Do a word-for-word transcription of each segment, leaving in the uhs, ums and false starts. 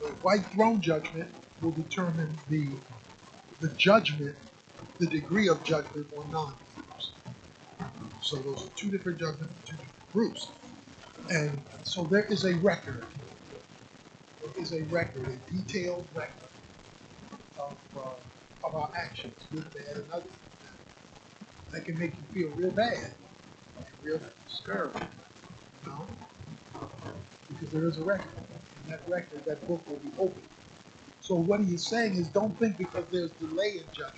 The white throne judgment will determine the the judgment, the degree of judgment on non-believers. So those are two different judgments for two different groups. And so there is a record. There is a record, a detailed record of, uh, of our actions, good, bad, and ugly. That can make you feel real bad, real discouraged, you know? Because there is a record. And that record, that book will be open. So what he is saying is, don't think because there's delay in judgment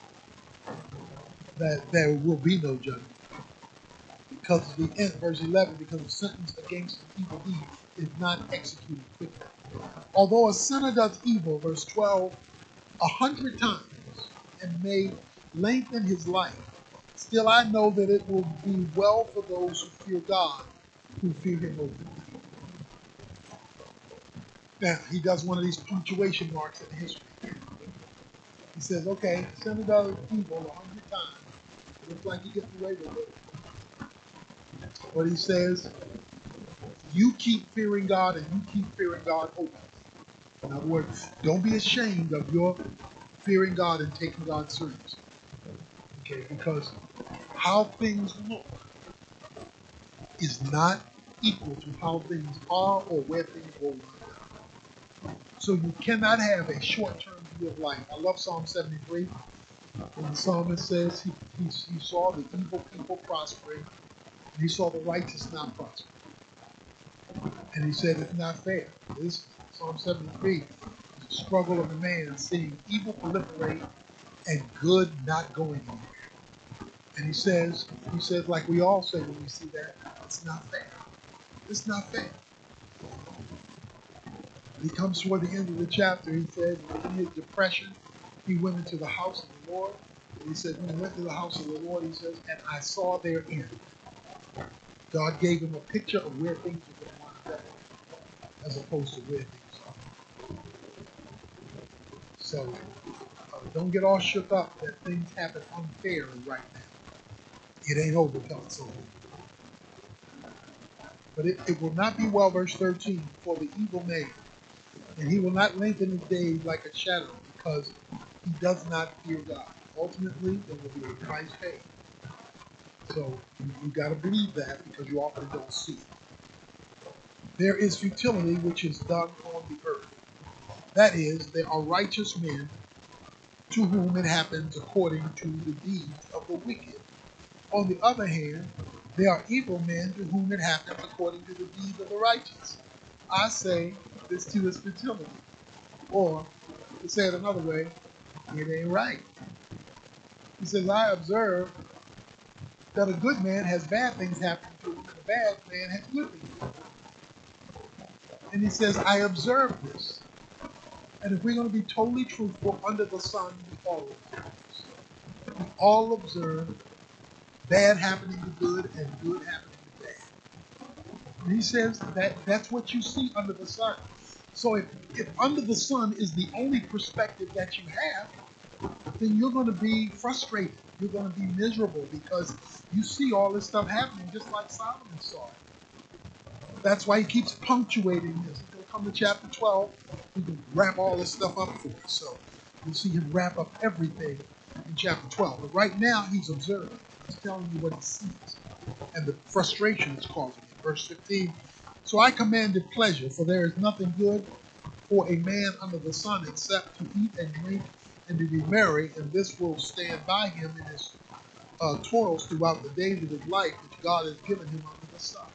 that there will be no judgment. Because of the end, verse eleven, because the sentence against an evil deed is not executed quickly. Although a sinner does evil, verse twelve, a hundred times and may lengthen his life, still I know that it will be well for those who fear God, who fear him openly. Now, he does one of these punctuation marks in history. He says, okay, sinner does evil a hundred times. It looks like he gets away with it. But he says, you keep fearing God and you keep fearing God openly. In other words, don't be ashamed of your fearing God and taking God seriously. Okay, because how things look is not equal to how things are or where things will run down. So you cannot have a short-term view of life. I love Psalm seventy-three. When the psalmist says he, he, he saw the evil people prospering, and he saw the righteous not prospering. And he said it's not fair. This Psalm seventy-three is the struggle of a man seeing evil proliferate and good not going anywhere. And he says, he says, like we all say when we see that, it's not fair. It's not fair. He comes toward the end of the chapter, he says, in his depression, he went into the house of the Lord. And he said, when he went to the house of the Lord, he says, and I saw their end. God gave him a picture of where things were going to wind up, as opposed to where things are. So, uh, don't get all shook up that things happen unfairly right now. It ain't over till it's over. But it, it will not be well, verse thirteen, for the evil man, and he will not lengthen his days like a shadow, because he does not fear God. Ultimately, there will be a price paid. So you, you got to believe that, because you often don't see it. There is futility which is done on the earth. That is, there are righteous men to whom it happens according to the deeds of the wicked. On the other hand, there are evil men to whom it happens according to the deeds of the righteous. I say this too is futility. Or, to say it another way, it ain't right. He says, I observe that a good man has bad things happen to him, and a bad man has good things happen to him. And he says, I observe this. And if we're going to be totally truthful, under the sun, we all observe this. We all observe bad happening to good and good happening to bad. And he says that that's what you see under the sun. So if, if under the sun is the only perspective that you have, then you're going to be frustrated. You're going to be miserable because you see all this stuff happening just like Solomon saw it. That's why he keeps punctuating this. He'll come to chapter twelve, he can wrap all this stuff up for us. So you'll see him wrap up everything in chapter twelve. But right now, he's observing. He's telling you what he sees and the frustration it's causing him. Verse fifteen, so I commanded pleasure, for there is nothing good for a man under the sun except to eat and drink and to be merry, and this will stand by him in his uh, toils throughout the days of his life, which God has given him under the sun.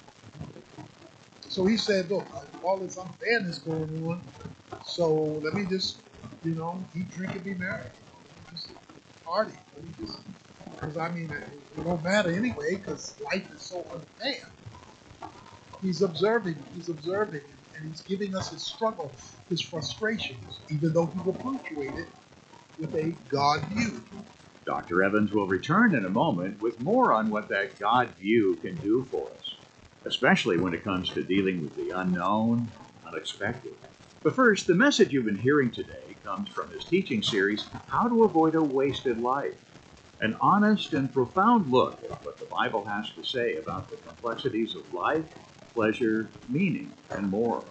So he said, look, all this unfairness going on, so let me just, you know, eat, drink, and be merry. Just party. Let me just, because I mean, it, it won't matter anyway, because life is so unfair. He's observing, he's observing, and he's giving us his struggle, his frustrations, even though he will punctuate it with a God view. Doctor Evans will return in a moment with more on what that God view can do for us, especially when it comes to dealing with the unknown, unexpected. But first, the message you've been hearing today comes from his teaching series, How to Avoid a Wasted Life, an honest and profound look at what the Bible has to say about the complexities of life, pleasure, meaning, and more.